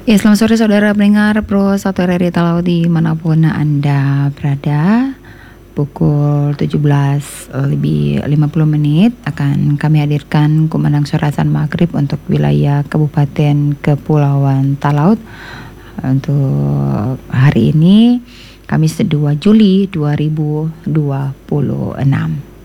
Ya, selamat sore saudara pendengar Pro 1 RRI Talau dimanapun Anda berada. Pukul 17 lebih 50 menit akan kami hadirkan kumandang suara azan maghrib untuk wilayah Kabupaten Kepulauan Talaut. Untuk hari ini Kamis 2 Juli 2026.